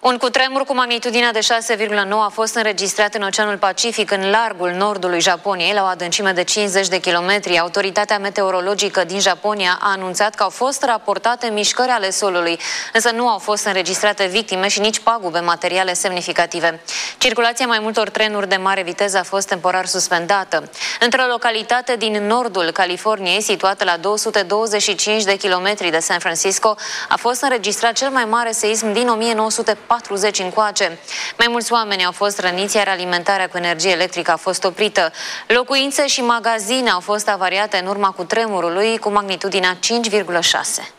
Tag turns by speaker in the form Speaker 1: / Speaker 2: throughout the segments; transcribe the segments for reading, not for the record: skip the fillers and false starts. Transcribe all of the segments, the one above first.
Speaker 1: Un cutremur cu magnitudinea de 6,9 a fost înregistrat în Oceanul Pacific, în largul nordului Japoniei, la o adâncime de 50 de kilometri. Autoritatea meteorologică din Japonia a anunțat că au fost raportate mișcări ale solului, însă nu au fost înregistrate victime și nici pagube materiale semnificative. Circulația mai multor trenuri de mare viteză a fost temporar suspendată. Într-o localitate din nordul Californiei, situată la 225 de kilometri de San Francisco, a fost înregistrat cel mai mare seism din 1940 încoace. Mai mulți oameni au fost răniți, iar alimentarea cu energie electrică a fost oprită. Locuințe și magazine au fost avariate în urma cutremurului cu magnitudinea 5,6.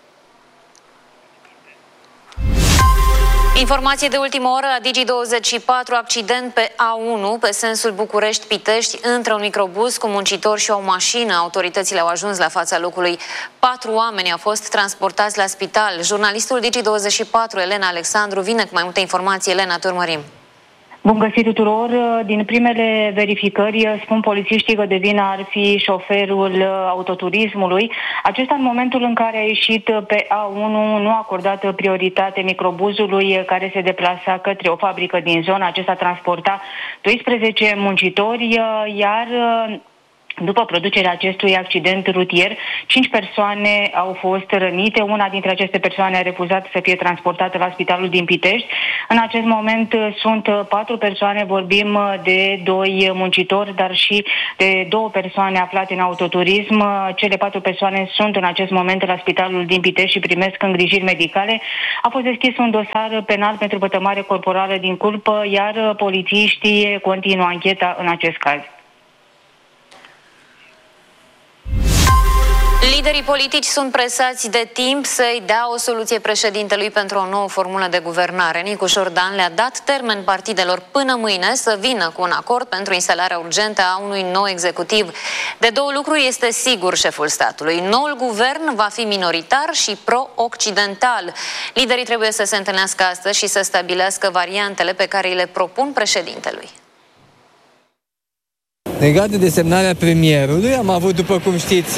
Speaker 1: Informație de ultimă oră la Digi24, accident pe A1 pe sensul București-Pitești între un microbuz cu muncitori și o mașină. Autoritățile au ajuns la fața locului. 4 oameni au fost transportați la spital. Jurnalistul Digi24, Elena Alexandru, vine cu mai multe informații. Elena, te urmărim.
Speaker 2: Bun găsit tuturor! Din primele verificări spun polițiștii că de vină ar fi șoferul autoturismului. Acesta, în momentul în care a ieșit pe A1, nu a acordat prioritate microbuzului care se deplasa către o fabrică din zonă. Acesta transporta 12 muncitori, iar după producerea acestui accident rutier, 5 persoane au fost rănite. Una dintre aceste persoane a refuzat să fie transportată la spitalul din Pitești. În acest moment sunt 4 persoane, vorbim de 2 muncitori, dar și de 2 persoane aflate în autoturism. Cele 4 persoane sunt în acest moment la spitalul din Pitești și primesc îngrijiri medicale. A fost deschis un dosar penal pentru vătămare corporală din culpă, iar polițiștii continuă ancheta în acest caz.
Speaker 1: Liderii politici sunt presați de timp să-i dea o soluție președintelui pentru o nouă formulă de guvernare. Nicu Șordan le-a dat termen partidelor până mâine să vină cu un acord pentru instalarea urgentă a unui nou executiv. De 2 lucruri este sigur șeful statului. Noul guvern va fi minoritar și pro-occidental. Liderii trebuie să se întâlnească astăzi și să stabilească variantele pe care îi le propun președintelui.
Speaker 3: Legat de desemnarea premierului, am avut, după cum știți,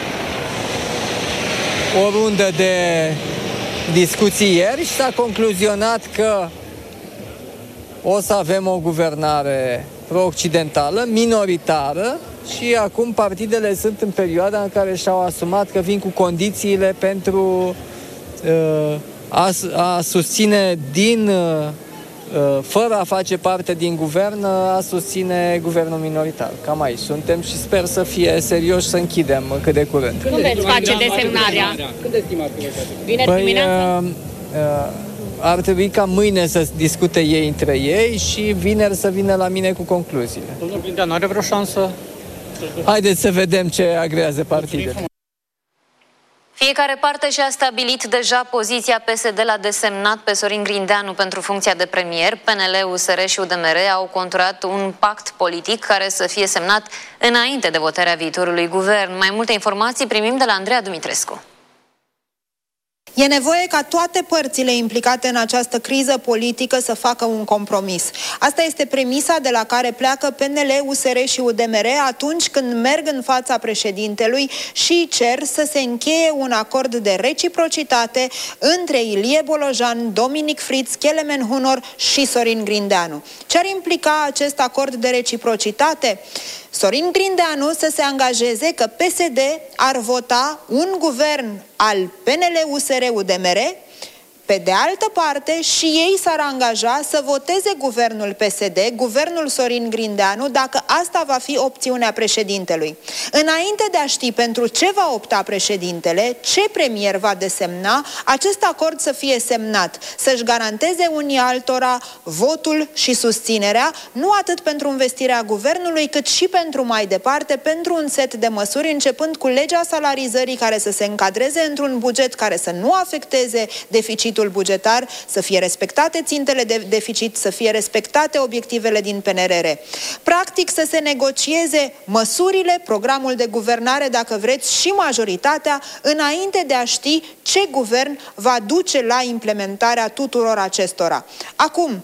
Speaker 3: o rundă de discuții ieri și s-a concluzionat că o să avem o guvernare pro-occidentală, minoritară, și acum partidele sunt în perioada în care și-au asumat că vin cu condițiile pentru a susține fără a face parte din guvern, a susține guvernul minoritar. Cam aici suntem și sper să fie serioși, să închidem cât de curând.
Speaker 4: Când veți face desemnarea? Când estimați? Vineri dimineața?
Speaker 3: Ar trebui ca mâine să discute ei între ei și vineri să vină la mine cu concluziile.
Speaker 4: Domnul Grindeanu are vreo șansă?
Speaker 3: Haideți să vedem ce agrează partidele.
Speaker 1: Fiecare parte și-a stabilit deja poziția. PSD l-a desemnat pe Sorin Grindeanu pentru funcția de premier. PNL, USR și UDMR au conturat un pact politic care să fie semnat înainte de votarea viitorului guvern. Mai multe informații primim de la Andreea Dumitrescu.
Speaker 5: E nevoie ca toate părțile implicate în această criză politică să facă un compromis. Asta este premisa de la care pleacă PNL, USR și UDMR atunci când merg în fața președintelui și cer să se încheie un acord de reciprocitate între Ilie Bolojan, Dominic Fritz, Kelemen Hunor și Sorin Grindeanu. Ce ar implica acest acord de reciprocitate? Sorin Grindeanu să se angajeze că PSD ar vota un guvern al PNL-USR-UDMR, pe de altă parte și ei s-ar angaja să voteze guvernul PSD, guvernul Sorin Grindeanu, dacă asta va fi opțiunea președintelui. Înainte de a ști pentru ce va opta președintele, ce premier va desemna, acest acord să fie semnat, să-și garanteze unii altora votul și susținerea, nu atât pentru învestirea guvernului, cât și pentru mai departe, pentru un set de măsuri, începând cu legea salarizării care să se încadreze într-un buget care să nu afecteze deficitul bugetar, să fie respectate țintele de deficit, să fie respectate obiectivele din PNRR. Practic să se negocieze măsurile, programul de guvernare, dacă vreți, și majoritatea, înainte de a ști ce guvern va duce la implementarea tuturor acestora. Acum,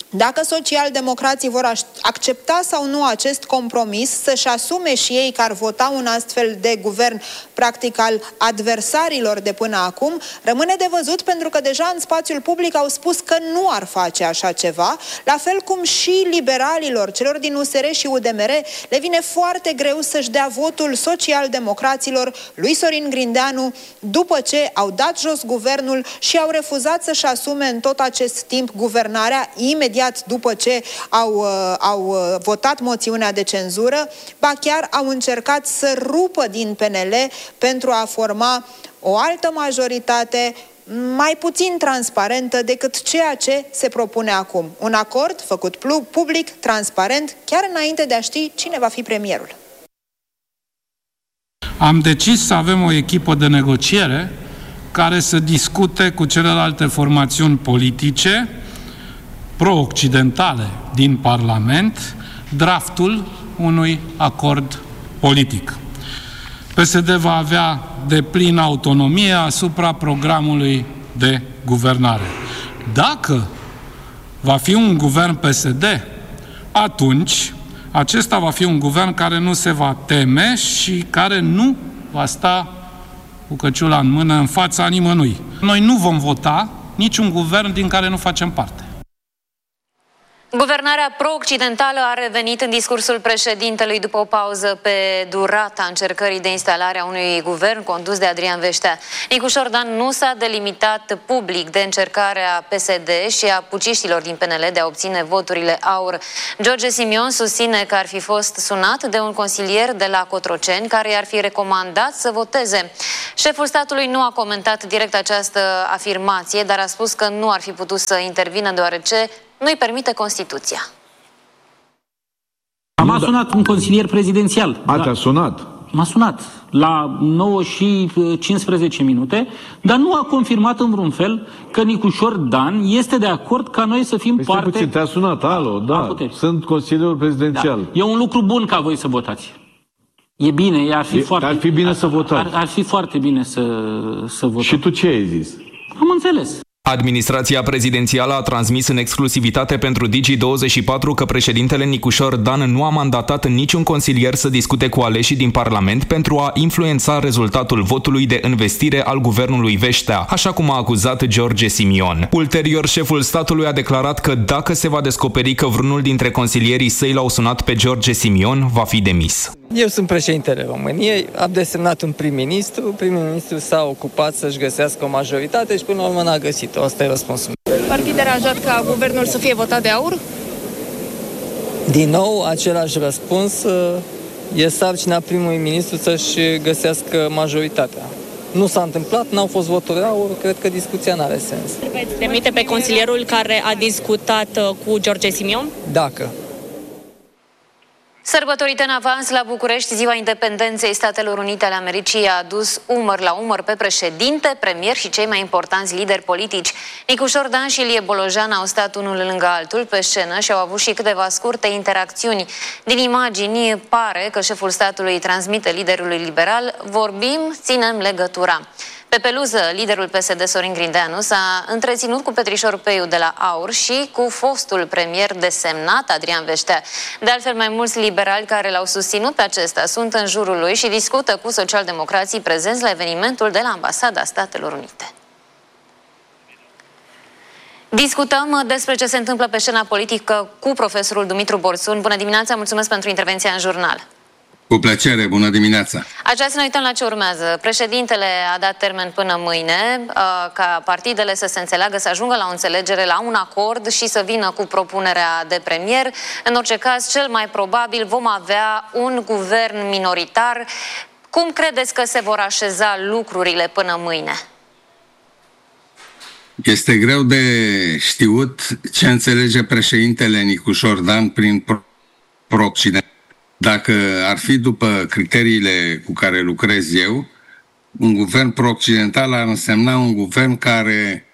Speaker 5: Dacă socialdemocrații vor accepta sau nu acest compromis, să-și asume și ei că ar vota un astfel de guvern practic al adversarilor de până acum, rămâne de văzut, pentru că deja în spațiul public au spus că nu ar face așa ceva, la fel cum și liberalilor, celor din USR și UDMR, le vine foarte greu să-și dea votul socialdemocraților lui Sorin Grindeanu după ce au dat jos guvernul și au refuzat să-și asume în tot acest timp guvernarea imediat după ce au votat moțiunea de cenzură, ba chiar au încercat să rupă din PNL pentru a forma o altă majoritate mai puțin transparentă decât ceea ce se propune acum. Un acord făcut public, transparent, chiar înainte de a ști cine va fi premierul.
Speaker 6: Am decis să avem o echipă de negociere care să discute cu celelalte formațiuni politice pro-occidentale din Parlament draftul unui acord politic. PSD va avea deplină autonomie asupra programului de guvernare. Dacă va fi un guvern PSD, atunci acesta va fi un guvern care nu se va teme și care nu va sta cu căciula în mână în fața nimănui. Noi nu vom vota niciun guvern din care nu facem parte.
Speaker 1: Guvernarea pro-occidentală a revenit în discursul președintelui după o pauză pe durata încercării de instalare a unui guvern condus de Adrian Veștea. Nicu Șordan nu s-a delimitat public de încercarea PSD și a puciștilor din PNL de a obține voturile aur. George Simion susține că ar fi fost sunat de un consilier de la Cotroceni care i-ar fi recomandat să voteze. Șeful statului nu a comentat direct această afirmație, dar a spus că nu ar fi putut să intervină deoarece nu-i permite Constituția.
Speaker 7: M-a sunat un consilier prezidențial.
Speaker 8: Te-a sunat?
Speaker 7: M-a sunat la 9 și 15 minute, dar nu a confirmat în vreun fel că Nicușor Dan este de acord ca noi să fim parte...
Speaker 8: Puțin, te-a sunat, alo, da, sunt consilierul prezidențial.
Speaker 7: Da. E un lucru bun ca voi să votați. E bine, ar fi
Speaker 8: bine să votați.
Speaker 7: Ar fi foarte bine să votăm.
Speaker 8: Și tu ce ai zis?
Speaker 7: Am înțeles.
Speaker 9: Administrația prezidențială a transmis în exclusivitate pentru Digi24 că președintele Nicușor Dan nu a mandatat niciun consilier să discute cu aleșii din Parlament pentru a influența rezultatul votului de învestire al guvernului Veștea, așa cum a acuzat George Simion. Ulterior, șeful statului a declarat că dacă se va descoperi că vreunul dintre consilierii săi l-au sunat pe George Simion, va fi demis.
Speaker 3: Eu sunt președintele României, am desemnat un prim-ministru, prim-ministru s-a ocupat să-și găsească o majoritate și până la urmă n-a găsit-o. Asta e răspunsul.
Speaker 4: Ar fi deranjat ca guvernul să fie votat de aur?
Speaker 3: Din nou, același răspuns, e sarcina primului ministru să-și găsească majoritatea. Nu s-a întâmplat, n-au fost voturi aur, cred că discuția n-are sens.
Speaker 4: Veți demite pe consilierul care a discutat cu George Simion?
Speaker 3: Dacă.
Speaker 1: Sărbătorită în avans la București, Ziua Independenței Statelor Unite ale Americii a adus umăr la umăr pe președinte, premier și cei mai importanți lideri politici. Nicu Șordan și Ilie Bolojan au stat unul lângă altul pe scenă și au avut și câteva scurte interacțiuni. Din imagini pare că șeful statului transmite liderului liberal: vorbim, ținem legătura. Pe peluză, liderul PSD Sorin Grindeanu s-a întreținut cu Petrișor Peiu de la AUR și cu fostul premier desemnat Adrian Veștea. De altfel, mai mulți liberali care l-au susținut pe acesta sunt în jurul lui și discută cu socialdemocrații prezenți la evenimentul de la Ambasada Statelor Unite. Discutăm despre ce se întâmplă pe scena politică cu profesorul Dumitru Borțun. Bună dimineața, mulțumesc pentru intervenția în jurnal.
Speaker 10: Cu plăcere, bună dimineața! Așa,
Speaker 1: să ne uităm la ce urmează. Președintele a dat termen până mâine ca partidele să se înțeleagă, să ajungă la o înțelegere, la un acord și să vină cu propunerea de premier. În orice caz, cel mai probabil vom avea un guvern minoritar. Cum credeți că se vor așeza lucrurile până mâine?
Speaker 10: Este greu de știut ce înțelege președintele Nicușor Dan prin pro-occident. Dacă ar fi după criteriile cu care lucrez eu, un guvern pro-occidental ar însemna un guvern care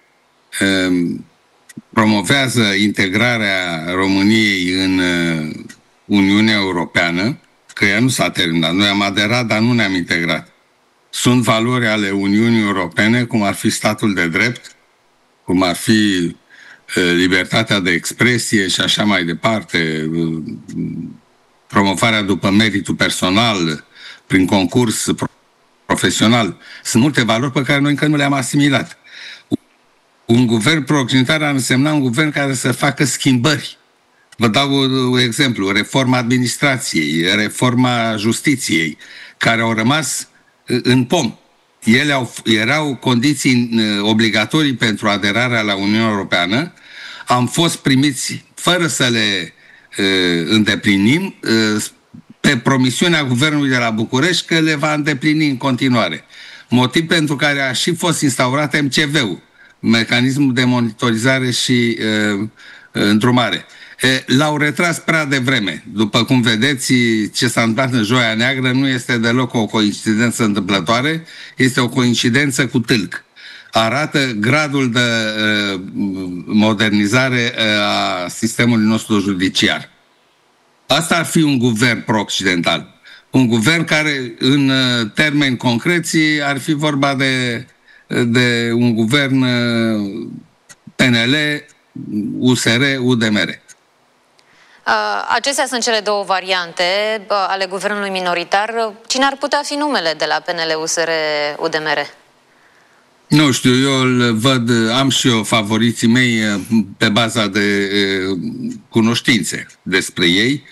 Speaker 10: promovează integrarea României în Uniunea Europeană, că ea nu s-a terminat. Noi am aderat, dar nu ne-am integrat. Sunt valori ale Uniunii Europene, cum ar fi statul de drept, cum ar fi libertatea de expresie și așa mai departe, promovarea după meritul personal, prin concurs profesional. Sunt multe valori pe care noi încă nu le-am asimilat. Un guvern pro-occidental ar însemna un guvern care să facă schimbări. Vă dau un exemplu, reforma administrației, reforma justiției, care au rămas în pom. Ele erau condiții obligatorii pentru aderarea la Uniunea Europeană. Am fost primiți fără să le îndeplinim, pe promisiunea guvernului de la București că le va îndeplini în continuare. Motiv pentru care a și fost instaurat MCV-ul, mecanismul de monitorizare și îndrumare. L-au retras prea devreme. După cum vedeți, ce s-a întâmplat în Joia Neagră nu este deloc o coincidență întâmplătoare, este o coincidență cu tâlc. Arată gradul de modernizare a sistemului nostru judiciar. Asta ar fi un guvern pro-occidental. Un guvern care, în termeni concreți, ar fi vorba de un guvern PNL, USR, UDMR.
Speaker 1: Acestea sunt cele două variante ale guvernului minoritar. Cine ar putea fi numele de la PNL, USR, UDMR?
Speaker 10: Nu știu, eu îl văd, am și eu favoriții mei pe baza de cunoștințe despre ei.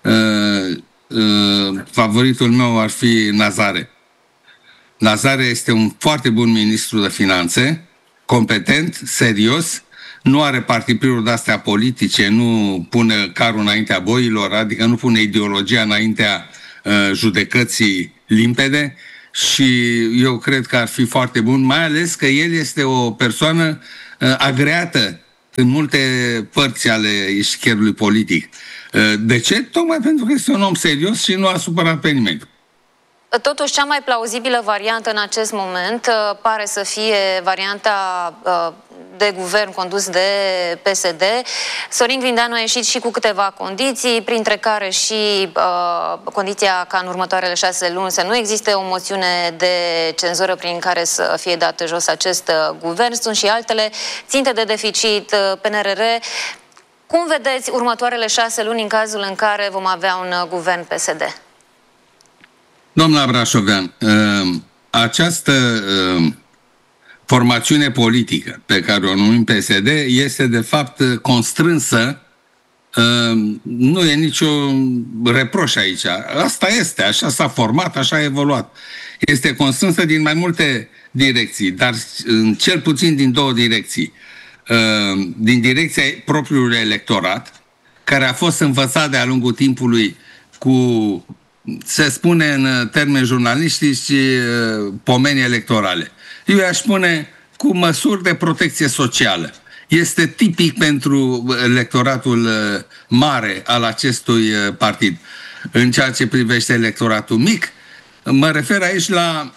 Speaker 10: Favoritul meu ar fi Nazare. Nazare este un foarte bun ministru de finanțe, competent, serios, nu are partipiruri de-astea politice, nu pune carul înaintea boilor, adică nu pune ideologia înaintea judecății limpede și eu cred că ar fi foarte bun, mai ales că el este o persoană agreată în multe părți ale eșichierului politic. De ce? Tocmai pentru că este un om serios și nu a supărat pe nimeni.
Speaker 1: Totuși, cea mai plauzibilă variantă în acest moment pare să fie varianta de guvern condus de PSD. Sorin Grindeanu a ieșit și cu câteva condiții, printre care și condiția ca în următoarele 6 luni să nu existe o moțiune de cenzură prin care să fie dat jos acest guvern. Sunt și altele, ținte de deficit, PNRR. Cum vedeți următoarele 6 luni în cazul în care vom avea un guvern PSD?
Speaker 10: Doamna Brașovean, această formațiune politică pe care o numim PSD este de fapt constrânsă, nu e niciun reproș aici. Asta este, așa s-a format, așa a evoluat. Este constrânsă din mai multe direcții, dar cel puțin din 2 direcții. Din direcția propriului electorat, care a fost învățat de-a lungul timpului cu, se spune în termeni jurnalistici, pomeni electorale. Eu aș spune cu măsuri de protecție socială. Este tipic pentru electoratul mare al acestui partid. În ceea ce privește electoratul mic, mă refer aici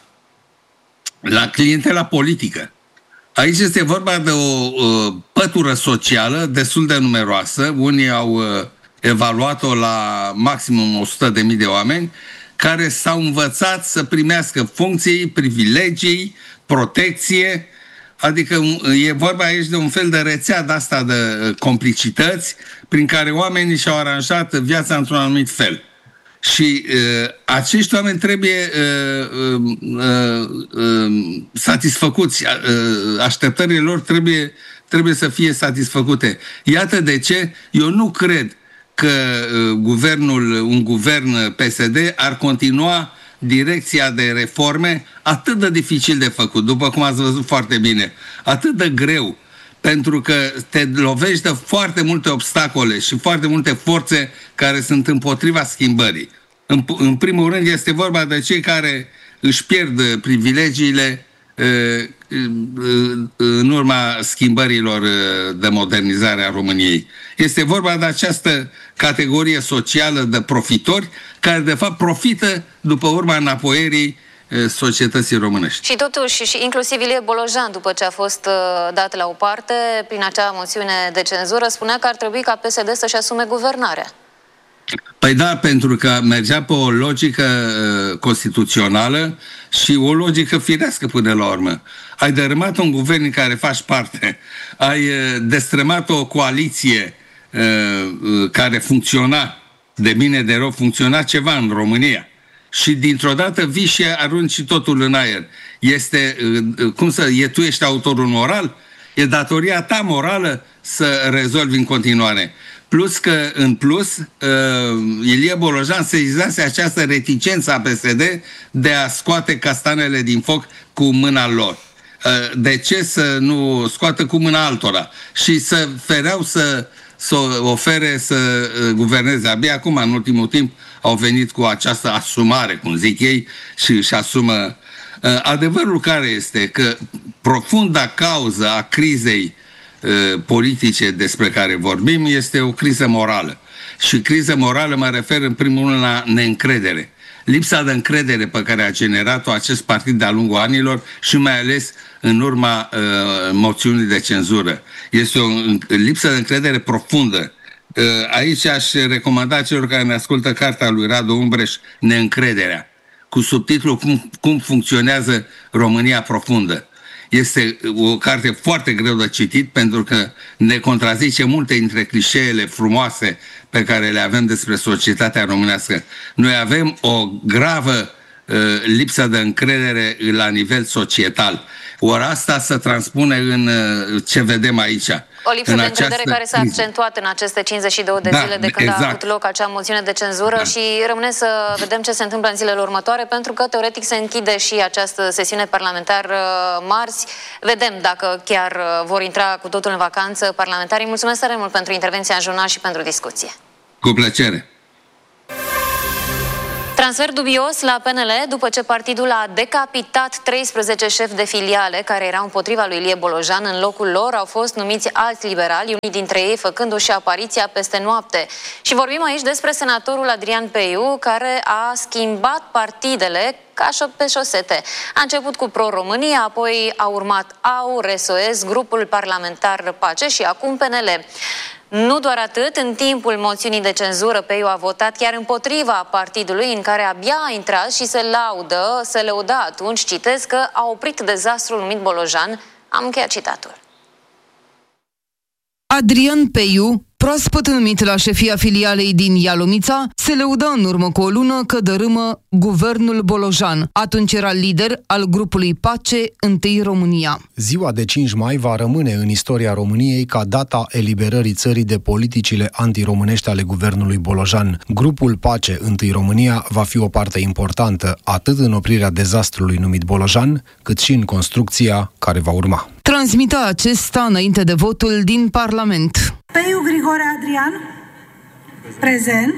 Speaker 10: la clientela politică. Aici este vorba de o pătură socială destul de numeroasă. Unii au evaluat-o la maximum 100.000 de oameni care s-au învățat să primească funcții, privilegii, protecție. Adică e vorba aici de un fel de rețea de-asta de complicități prin care oamenii și-au aranjat viața într-un anumit fel. Și acești oameni trebuie satisfăcuți, așteptările lor trebuie să fie satisfăcute. Iată de ce eu nu cred că un guvern PSD ar continua direcția de reforme atât de dificil de făcut, după cum ați văzut foarte bine, atât de greu, pentru că te lovești de foarte multe obstacole și foarte multe forțe care sunt împotriva schimbării. În primul rând este vorba de cei care își pierd privilegiile în urma schimbărilor de modernizare a României. Este vorba de această categorie socială de profitori care de fapt profită după urma înapoierii societății românești.
Speaker 1: Și totuși, și inclusiv Ilie Bolojan, după ce a fost dat la o parte prin acea moțiune de cenzură, spunea că ar trebui ca PSD să-și asume guvernarea.
Speaker 10: Păi da, pentru că mergea pe o logică constituțională și o logică firească până la urmă. Ai dărâmat un guvern în care faci parte, ai destrămat o coaliție care funcționa, de bine de rău, funcționa ceva în România. Și dintr-o dată vii și arunci totul în aer. Este, tu ești autorul moral? E datoria ta morală să rezolvi în continuare. Plus că, în plus, Ilie Bolojan sezizase această reticență a PSD de a scoate castanele din foc cu mâna lor. De ce să nu scoată cu mâna altora? Și să fereau să ofere să guverneze. Abia acum, în ultimul timp, au venit cu această asumare, cum zic ei, și își asumă. Adevărul care este că profunda cauză a crizei politice despre care vorbim este o criză morală. Și criză morală mă refer în primul rând la neîncredere. Lipsa de încredere pe care a generat-o acest partid de-a lungul anilor și mai ales în urma moțiunii de cenzură. Este o lipsă de încredere profundă. Aici aș recomanda celor care ne ascultă cartea lui Radu Umbreș, Neîncrederea, cu subtitlul Cum funcționează România profundă. Este o carte foarte greu de citit pentru că ne contrazice multe dintre clișeele frumoase pe care le avem despre societatea românească. Noi avem o gravă lipsă de încredere la nivel societal. Ori asta se transpune în ce vedem aici.
Speaker 1: O lipsă de încredere care s-a accentuat în aceste 52 de zile de când a avut loc acea moțiune de cenzură și rămâne să vedem ce se întâmplă în zilele următoare, pentru că teoretic se închide și această sesiune parlamentară marți. Vedem dacă chiar vor intra cu totul în vacanță parlamentarii. Mulțumesc tare mult pentru intervenția în jurnal și pentru discuție.
Speaker 10: Cu plăcere.
Speaker 1: Transfer dubios la PNL după ce partidul a decapitat 13 șefi de filiale care erau împotriva lui Ilie Bolojan. În locul lor au fost numiți alți liberali, unii dintre ei făcându-și apariția peste noapte. Și vorbim aici despre senatorul Adrian Peiu, care a schimbat partidele ca pe șosete. A început cu Pro-România, apoi a urmat AUR, SOS, grupul parlamentar Pace și acum PNL. Nu doar atât, în timpul moțiunii de cenzură, Peiu a votat chiar împotriva partidului în care abia a intrat și se lăuda atunci, citez, că a oprit dezastrul numit Bolojan. Am încheiat citatul.
Speaker 11: Adrian Peiu, proaspăt numit la șefia filialei din Ialomița, se lăuda în urmă cu o lună că dărâmă guvernul Bolojan. Atunci era lider al grupului Pace, Întâi România.
Speaker 12: Ziua de 5 mai va rămâne în istoria României ca data eliberării țării de politicile antiromânești ale guvernului Bolojan. Grupul Pace, Întâi România va fi o parte importantă atât în oprirea dezastrului numit Bolojan, cât și în construcția care va urma.
Speaker 11: Transmita acesta înainte de votul din Parlament.
Speaker 13: Peiu Grigore Adrian, prezent.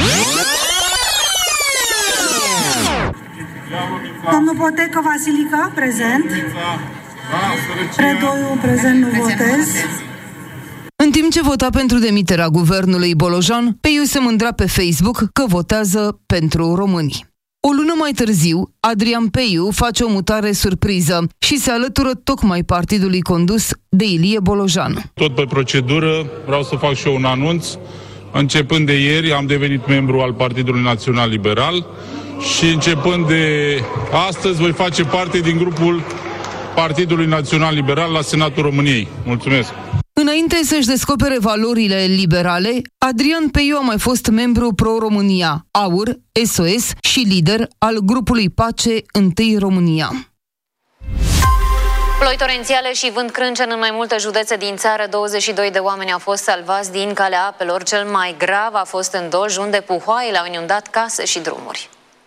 Speaker 13: Domnul Potecă Vasilica, prezent. Predoiu, prezent, nu votez.
Speaker 11: În timp ce vota pentru demiterea guvernului Bolojan, Peiu se mândrea pe Facebook că votează pentru români. O lună mai târziu, Adrian Peiu face o mutare surpriză și se alătură tocmai partidului condus de Ilie Bolojan.
Speaker 6: Tot pe procedură, vreau să fac și eu un anunț. Începând de ieri am devenit membru al Partidului Național Liberal și începând de astăzi voi face parte din grupul Partidului Național Liberal la Senatul României. Mulțumesc!
Speaker 11: Înainte să-și descopere valorile liberale, Adrian Peiu a mai fost membru Pro-România, AUR, SOS și lider al grupului Pace, Întâi România.
Speaker 1: Ploi torențiale și vânt crâncen în mai multe județe din țară. 22 de oameni au fost salvați din calea apelor. Cel mai grav a fost în Dolj, unde puhoaiele au inundat case și drumuri.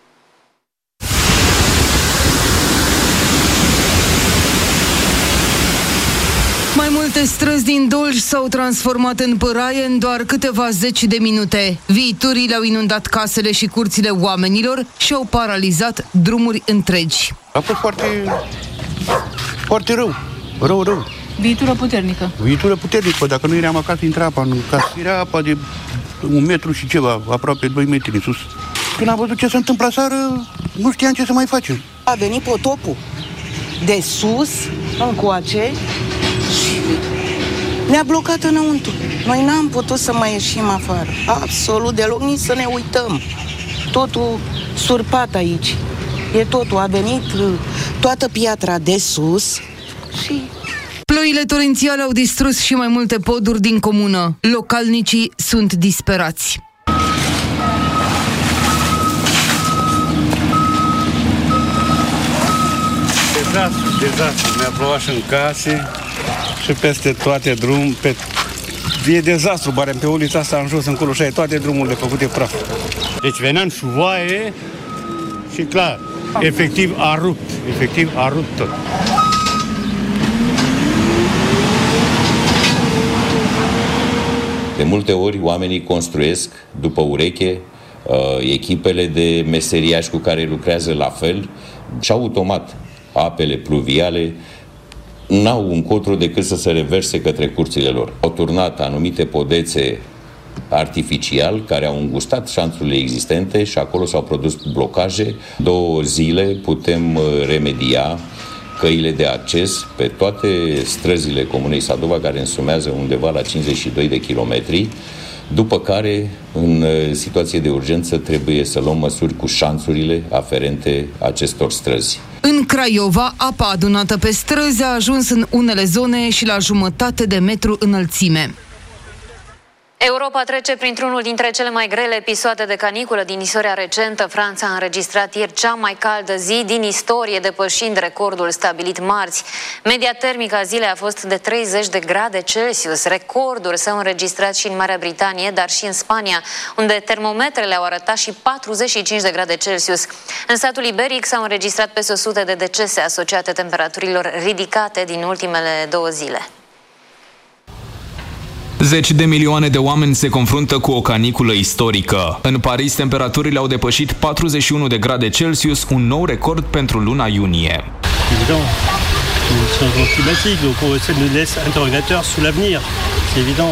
Speaker 11: Mai multe străzi din Dolj s-au transformat în păraie în doar câteva zeci de minute. Viiturile au inundat casele și curțile oamenilor și au paralizat drumuri întregi.
Speaker 14: A fost foarte rău. Rău.
Speaker 11: Viitură puternică.
Speaker 14: Viitură puternică. Dacă nu eram acasă, intra apa în casă. Era apa de 1 metru și ceva, aproape 2 metri în sus. Când am văzut ce se întâmplă aseară, nu știam ce să mai facem.
Speaker 15: A venit potopul de sus, încoace, și ne-a blocat înăuntru. Noi n-am putut să mai ieșim afară. Absolut deloc, nici să ne uităm. Totul surpat aici. E totul, a venit toată piatra de sus și...
Speaker 11: Ploile torențiale au distrus și mai multe poduri din comună. Localnicii sunt disperați.
Speaker 16: Dezastru. Mi-a plouat și în case și peste toate drumurile. E dezastru, barem pe ulița asta în jos, încolo, și ai toate drumurile făcute praf.
Speaker 17: Deci venea în șuvoaie și clar, efectiv a rupt tot.
Speaker 18: De multe ori oamenii construiesc după ureche, echipele de meseriași cu care lucrează la fel și automat apele pluviale n-au încotro decât să se reverse către curțile lor. Au turnat anumite podețe artificial care au îngustat șanțurile existente și acolo s-au produs blocaje. 2 zile putem remedia căile de acces pe toate străzile Comunei Sadova, care însumează undeva la 52 de kilometri, după care, în situație de urgență, trebuie să luăm măsuri cu șanțurile aferente acestor străzi.
Speaker 11: În Craiova, apa adunată pe străzi a ajuns în unele zone și la jumătate de metru înălțime.
Speaker 1: Europa trece printr-unul dintre cele mai grele episoade de caniculă din istoria recentă. Franța a înregistrat ieri cea mai caldă zi din istorie, depășind recordul stabilit marți. Media termică a zilei a fost de 30 de grade Celsius. Recorduri s-au înregistrat și în Marea Britanie, dar și în Spania, unde termometrele au arătat și 45 de grade Celsius. În statul iberic s-au înregistrat peste 100 de decese asociate temperaturilor ridicate din ultimele 2 zile.
Speaker 9: Zeci de milioane de oameni se confruntă cu o caniculă istorică. În Paris, temperaturile au depășit 41 de grade Celsius, un nou record pentru luna iunie.
Speaker 17: Évident, le changement climatique, donc ça nous laisse interrogateurs sur l'avenir. C'est évident.